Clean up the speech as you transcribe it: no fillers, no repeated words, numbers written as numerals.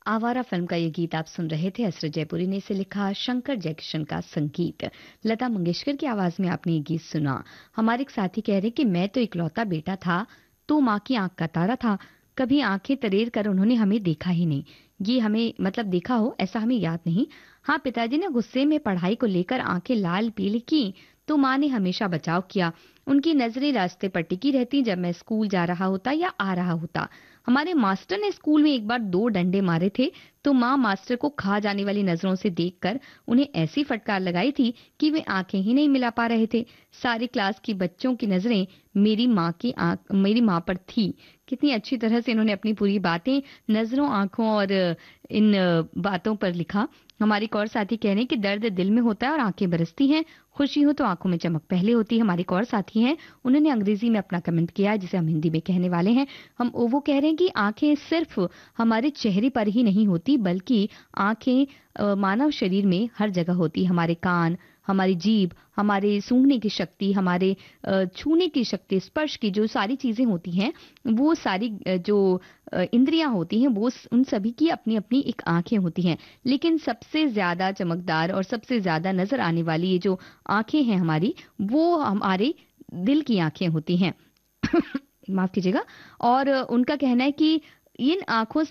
आवारा फिल्म का ये गीत आप सुन रहे थे। हसरत जयपुरी ने इसे लिखा, शंकर जयकिशन का संगीत, लता मंगेशकर की आवाज में आपने ये गीत सुना। हमारे एक साथी कह रहे कि मैं तो इकलौता बेटा था, तू माँ की आंख का तारा था, कभी आंखें तरेर कर उन्होंने हमें देखा ही नहीं। ये हमें मतलब देखा हो ऐसा हमें याद नहीं। हाँ, पिताजी ने गुस्से में पढ़ाई को लेकर आंखें लाल पीली की तो माँ ने हमेशा बचाव किया। उनकी नजरें रास्ते पर टिकी रहती जब मैं स्कूल जा रहा होता या आ रहा होता। हमारे मास्टर ने स्कूल में एक बार 2 डंडे मारे थे तो माँ मास्टर को खा जाने वाली नजरों से देखकर उन्हें ऐसी फटकार लगाई थी कि वे आंखें ही नहीं मिला पा रहे थे। सारी क्लास की बच्चों की नजरें मेरी माँ पर थी। कितनी अच्छी तरह से इन्होंने अपनी पूरी बातें नजरों, आंखों और इन बातों पर लिखा। हमारी एक और साथी कह रहे हैं कि दर्द दिल में होता है और आंखें बरसती हैं, खुशी हो तो आंखों में चमक पहले होती है। हमारे एक और साथी हैं, उन्होंने अंग्रेजी में अपना कमेंट किया है जिसे हम हिंदी में कहने वाले हैं। वो कह रहे हैं कि आंखें सिर्फ हमारे चेहरे पर ही नहीं होती बल्कि आंखें मानव शरीर में हर जगह होती। हमारे कान, हमारी जीभ, हमारे सूंघने की शक्ति, हमारे छूने की शक्ति, स्पर्श की जो सारी चीजें होती हैं, वो सारी जो इंद्रियां होती हैं, वो उन सभी की अपनी अपनी एक आंखें होती हैं। लेकिन सबसे ज्यादा चमकदार और सबसे ज्यादा नजर आने वाली ये जो आंखें हैं हमारी, वो हमारे दिल की आंखें होती हैं। माफ कीजिएगा। और उनका कहना है कि इन आंखों